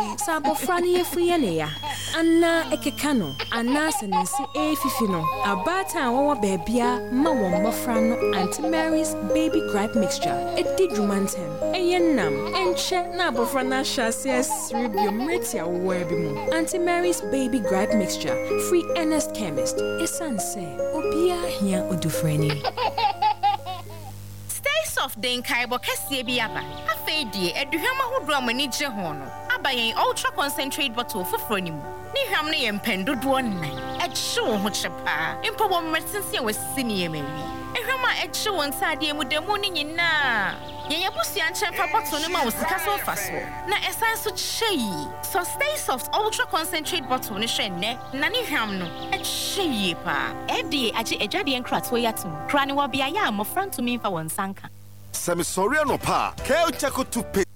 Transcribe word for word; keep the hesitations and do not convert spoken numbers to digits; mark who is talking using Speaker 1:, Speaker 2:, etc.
Speaker 1: Sabofra ni efuye ne ya. Anna ekeka no, anna senensi e fifi no. Abata wawa bebia ma wo mmofra no Auntie Mary's baby gripe mixture. Edi dwumantem. Eye nam enche na abofra na hyase asribio mretia wo ebi mu. Auntie Mary's baby gripe mixture. Free Ernest Chemist. Esanse obia hia odufrani.
Speaker 2: Of den kaibo kese bi aba afeedie eduhwam ahodo amani gye ho no abayen ultra concentrate bottle foforo ni mu ni hwam no ye mpendodo nnan egye wo ho chepa impo bo mmertense a wasisi ni yemari ehwam a egye wo nsade mu demu ni nyina yen yabusu anche fa bottle no ma wo sika so fa so na esan so chei so stay soft ultra concentrate bottle ni hwe ne na ni hwam no egye yi pa edi agye edwade enkrato yatum kra ni wo bia ya mo front to me fa won sanka
Speaker 3: Semi sorry no pa. Kale Chaco to pay.